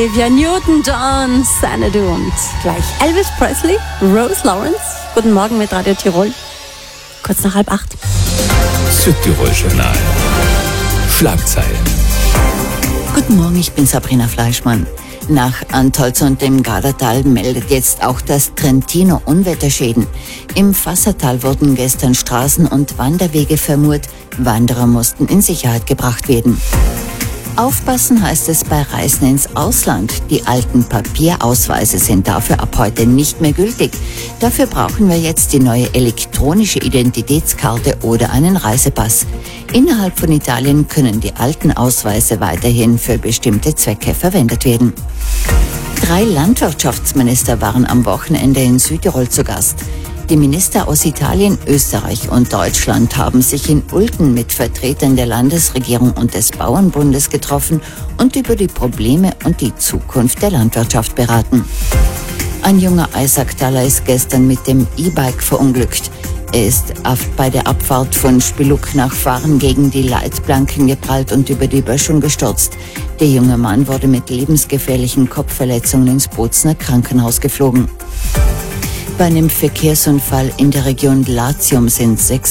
Olivia Newton-John, Xanadu und gleich Elvis Presley, Rose Lawrence. Guten Morgen mit Radio Tirol. Kurz nach 7:30. Südtirol-Journal. Schlagzeilen. Guten Morgen, ich bin Sabrina Fleischmann. Nach Antolz und dem Gardatal meldet jetzt auch das Trentino Unwetterschäden. Im Fassertal wurden gestern Straßen und Wanderwege vermurt. Wanderer mussten in Sicherheit gebracht werden. Aufpassen heißt es bei Reisen ins Ausland. Die alten Papierausweise sind dafür ab heute nicht mehr gültig. Dafür brauchen wir jetzt die neue elektronische Identitätskarte oder einen Reisepass. Innerhalb von Italien können die alten Ausweise weiterhin für bestimmte Zwecke verwendet werden. 3 Landwirtschaftsminister waren am Wochenende in Südtirol zu Gast. Die Minister aus Italien, Österreich und Deutschland haben sich in Ulten mit Vertretern der Landesregierung und des Bauernbundes getroffen und über die Probleme und die Zukunft der Landwirtschaft beraten. Ein junger Eisacktaler ist gestern mit dem E-Bike verunglückt. Er ist bei der Abfahrt von Spiluk nach Fahren gegen die Leitplanken geprallt und über die Böschung gestürzt. Der junge Mann wurde mit lebensgefährlichen Kopfverletzungen ins Bozner Krankenhaus geflogen. Bei einem Verkehrsunfall in der Region Latium sind 6